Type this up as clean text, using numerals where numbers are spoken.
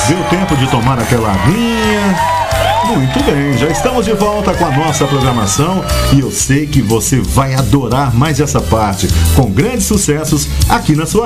Deu tempo de tomar aquela aguinha? Muito bem, já estamos de volta com a nossa programação e eu sei que você vai adorar mais essa parte, com grandes sucessos aqui na sua